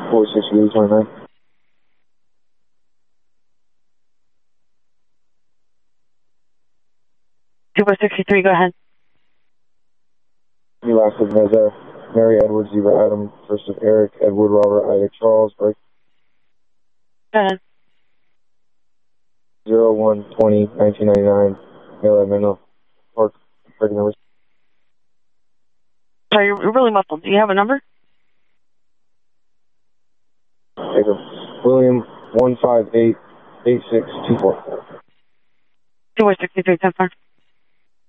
4629. 263, go ahead. Your last one has Mary Edward, Zebra Adam, first of Eric, Edward, Robert, Ida, Charles, break. Go ahead. 01-20-1999, mail at Menlo Park, break number. Sorry, you're really muffled. Do you have a number? Jacob. William 158-8624. 263, 10-4.